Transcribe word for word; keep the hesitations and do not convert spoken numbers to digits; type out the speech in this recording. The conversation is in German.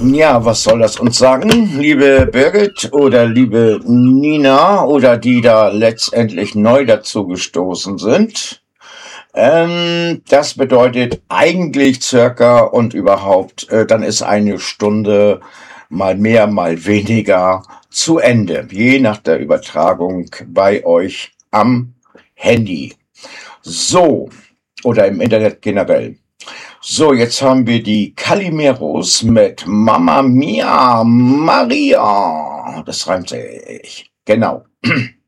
Ja, was soll das uns sagen, liebe Birgit oder liebe Nina oder die da letztendlich neu dazu gestoßen sind? Ähm, das bedeutet eigentlich circa und überhaupt, äh, dann ist eine Stunde mal mehr, mal weniger zu Ende, je nach der Übertragung bei euch am Handy. So, oder im Internet generell. So, jetzt haben wir die Calimeros mit Mamma Mia Maria. Das reimt sich. Genau.